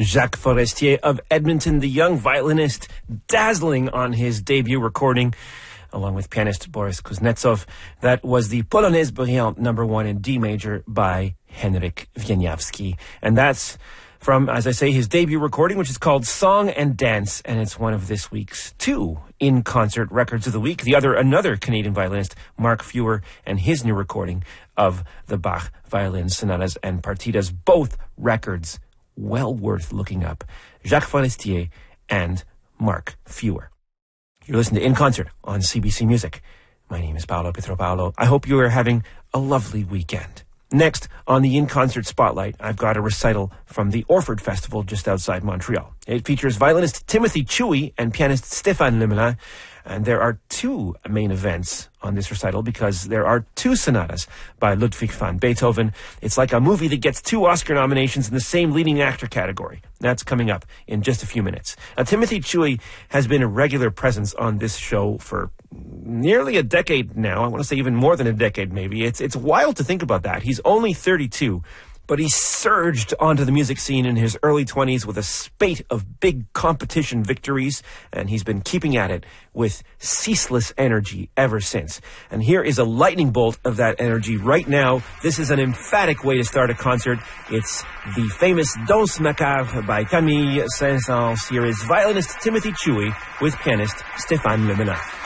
Jacques Forestier of Edmonton, the young violinist, dazzling on his debut recording, along with pianist Boris Kuznetsov. That was the Polonaise Brillante No. 1 in D major by Henryk Wieniawski. And that's from, as I say, his debut recording, which is called Song and Dance, and it's one of this week's 2 in-concert records of the week. Another Canadian violinist, Mark Fewer, and his new recording of the Bach Violin Sonatas and Partitas, both records well worth looking up. Jacques Forestier and Mark Fewer. You're listening to In Concert on CBC Music. My name is Paolo Pietropaulo. I hope you are having a lovely weekend. Next, on the In-Concert Spotlight, I've got a recital from the Orford Festival just outside Montreal. It features violinist Timothy Chewy and pianist Stéphane Lemelin. And there are 2 main events on this recital because there are 2 sonatas by Ludwig van Beethoven. It's like a movie that gets 2 Oscar nominations in the same leading actor category. That's coming up in just a few minutes. Timothy Chewy has been a regular presence on this show for nearly a decade now. I want to say even more than a decade, maybe. It's wild to think about that. He's only 32. But he surged onto the music scene in his early 20s with a spate of big competition victories, and he's been keeping at it with ceaseless energy ever since. And here is a lightning bolt of that energy right now. This is an emphatic way to start a concert. It's the famous Danse Macabre by Camille Saint-Saëns. Here is violinist Timothy Chewy with pianist Stéphane Lemelin.